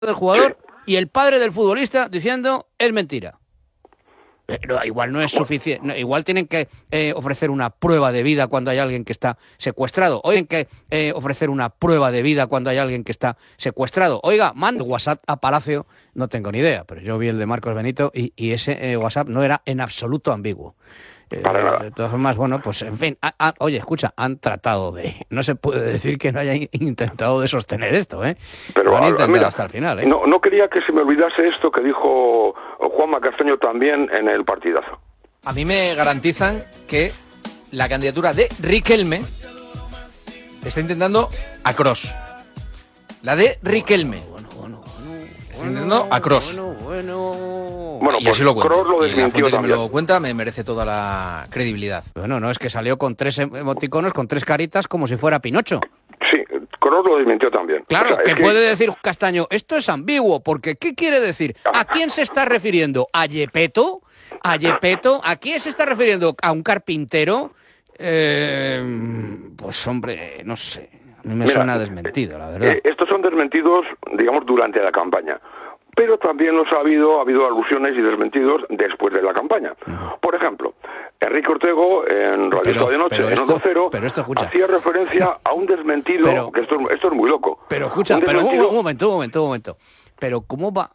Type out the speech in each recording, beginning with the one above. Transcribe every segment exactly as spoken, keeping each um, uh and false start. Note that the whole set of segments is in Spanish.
del jugador y el padre del futbolista diciendo es mentira. Pero igual no es suficiente, no, igual tienen que eh, ofrecer una prueba de vida cuando hay alguien que está secuestrado. O tienen que eh, ofrecer una prueba de vida cuando hay alguien que está secuestrado. Oiga, manda WhatsApp a Palacio, no tengo ni idea, pero yo vi el de Marcos Benito y, y ese eh, WhatsApp no era en absoluto ambiguo. Eh, de todas formas, bueno, pues en fin, a, a, oye, escucha, han tratado de... No se puede decir que no hayan intentado de sostener esto, ¿eh? Pero lo han a, intentado mira, hasta el final, ¿eh? No, no quería que se me olvidase esto que dijo Juanma Castaño también en el partidazo. A mí me garantizan que la candidatura de Riquelme está intentando a Kroos. La de Riquelme. Bueno, bueno, bueno. Está intentando a Kroos. Bueno, bueno. Bueno, y pues así lo cuento. Kroos lo Y la desmintió fuente que me también. lo cuenta me merece toda la credibilidad. Bueno, no, es que salió con tres emoticonos, con tres caritas, como si fuera Pinocho. Sí, Kroos lo desmintió también. Claro, O sea, que, es que puede decir Castaño, esto es ambiguo, porque ¿qué quiere decir? ¿A quién se está refiriendo? ¿A Yepeto? ¿A Yepeto? ¿A quién se está refiriendo? ¿A un carpintero? Eh, pues hombre, no sé. A mí me Mira, suena desmentido, la verdad. Eh, estos son desmentidos, digamos, durante la campaña. Pero también los ha habido, ha habido alusiones y desmentidos después de la campaña. Uh-huh. Por ejemplo, Enrique Ortego, en Radio pero, de Noche, pero en esto, Onda Cero, pero esto, escucha. hacía referencia a un desmentido, pero, que esto, esto es muy loco. Pero escucha, un pero desmentido... un, un momento, un momento, un momento. Pero ¿cómo va,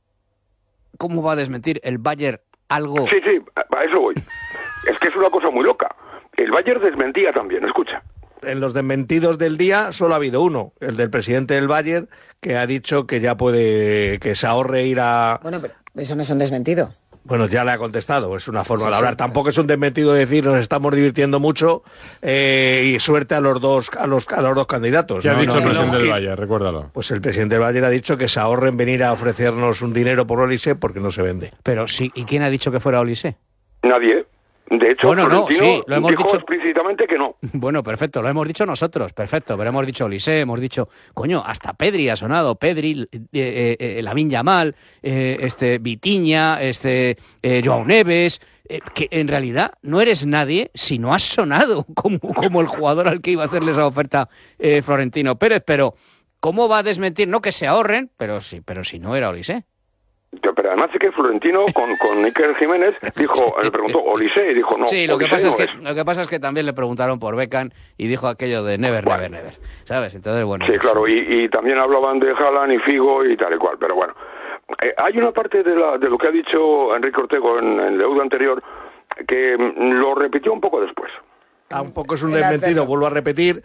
cómo va a desmentir el Bayern algo? Sí, sí, a eso voy. Es que es una cosa muy loca. El Bayern desmentía también, escucha. En los desmentidos del día solo ha habido uno, el del presidente del Bayern, que ha dicho que ya puede, que se ahorre ir a... Bueno, pero eso no es un desmentido. Bueno, ya le ha contestado, es una forma sí, de hablar. Sí, Tampoco es un desmentido decir nos estamos divirtiendo mucho eh, y suerte a los dos a los, a los dos candidatos. ¿Qué ha no, dicho no, el presidente no, del y, Bayern? Recuérdalo. Pues el presidente del Bayern ha dicho que se ahorren venir a ofrecernos un dinero por Olise porque no se vende. Pero sí, ¿y quién ha dicho que fuera Olise? Nadie. De hecho, bueno, no, Florentino sí, lo hemos dijo dicho explícitamente que no. Bueno, perfecto, lo hemos dicho nosotros, perfecto, pero hemos dicho Olise, hemos dicho, coño, hasta Pedri ha sonado, Pedri, eh, eh, eh, Lamine Yamal, eh, este Vitinha, este eh, Joao Neves, eh, que en realidad no eres nadie si no has sonado como, como el jugador al que iba a hacerle esa oferta eh, Florentino Pérez, pero ¿cómo va a desmentir? No que se ahorren, pero sí, pero si no era Olise. Pero además es que Florentino con, con Iker Jiménez dijo, le preguntó Olise y dijo no. Sí, lo que, Olise pasa no es que, es. lo que pasa es que también le preguntaron por Beckham y dijo aquello de never, bueno. never, never, ¿sabes? Entonces, bueno. Sí, pues, claro, y, y también hablaban de Haaland y Figo y tal y cual, pero bueno. Eh, hay una parte de, la, de lo que ha dicho Enrique Ortego en, en el deuda anterior que mm, lo repitió un poco después. Tampoco es un desmentido, vuelvo a repetir,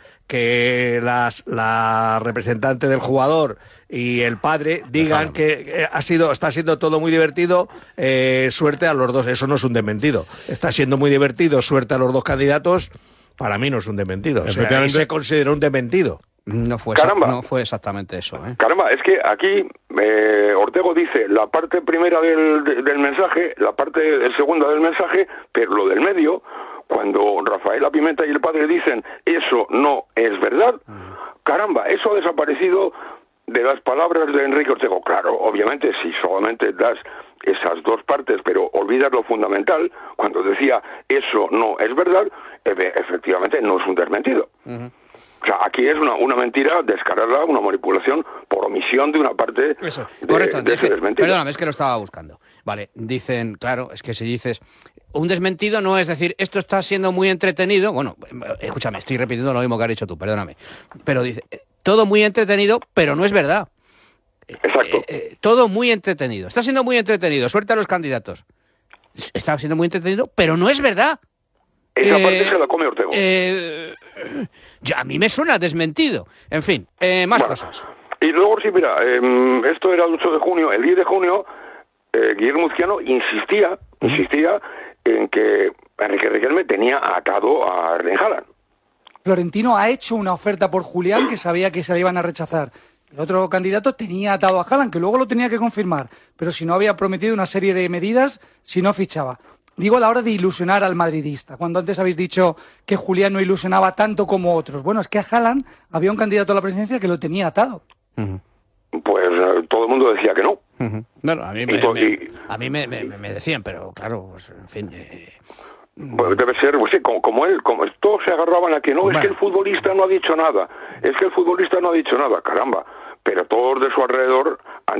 que las, la representante del jugador y el padre digan que ha sido, está siendo todo muy divertido, eh, suerte a los dos. Eso no es un desmentido. Está siendo muy divertido, suerte a los dos candidatos, para mí no es un desmentido. O sea, se considera un desmentido. No fue, Caramba. no fue exactamente eso, ¿eh? Caramba, es que aquí eh, Ortego dice la parte primera del, del mensaje, la parte segunda del mensaje, pero lo del medio... Cuando Rafaela Pimenta y el padre dicen eso no es verdad, caramba, eso ha desaparecido de las palabras de Enrique Ortego. Claro, obviamente si solamente das esas dos partes, pero olvidas lo fundamental, cuando decía eso no es verdad, efectivamente no es un desmentido. Uh-huh. O sea, aquí es una, una mentira descarada, una manipulación por omisión de una parte Eso, de, correcto, de ese que, desmentido. Perdóname, es que lo estaba buscando. Vale, dicen, claro, es que si dices... Un desmentido no es decir, esto está siendo muy entretenido. Bueno, escúchame, estoy repitiendo lo mismo que has dicho tú, perdóname. Pero dice, todo muy entretenido, pero no es verdad. Exacto. Eh, eh, todo muy entretenido. Está siendo muy entretenido. Suerte a los candidatos. Está siendo muy entretenido, pero no es verdad. Esa eh, parte se la come Ortego. Eh, ya, a mí me suena desmentido. En fin, eh, más bueno, cosas. Y luego, sí, mira, eh, esto era el ocho de junio. El diez de junio, eh, Guillermo Uzquiano insistía, uh-huh. insistía en que Enrique Riquelme tenía atado a Erling Haaland. Florentino ha hecho una oferta por Julián que sabía que se la iban a rechazar. El otro candidato tenía atado a Haaland, que luego lo tenía que confirmar, pero si no había prometido una serie de medidas si no fichaba. Digo a la hora de ilusionar al madridista, cuando antes habéis dicho que Julián no ilusionaba tanto como otros. Bueno, es que a Haaland había un candidato a la presidencia que lo tenía atado. Uh-huh. Pues eh, todo el mundo decía que no. Uh-huh. Bueno, a mí me, y, me, y, a mí me, me, me decían, pero claro, pues, en fin... Eh... Pues debe ser, pues sí, como, como él, como todos se agarraban a que no, bueno. Es que el futbolista no ha dicho nada, es que el futbolista no ha dicho nada, caramba. pero todos de su alrededor